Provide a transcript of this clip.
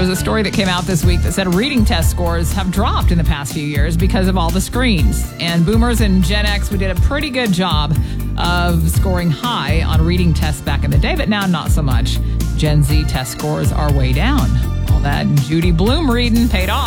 was a story that came out this week that said reading test scores have dropped in the past few years because of all the screens. And boomers and Gen X, we did a pretty good job of scoring high on reading tests back in the day, but now not so much. Gen Z test scores are way down. All that Judy Blume reading paid off.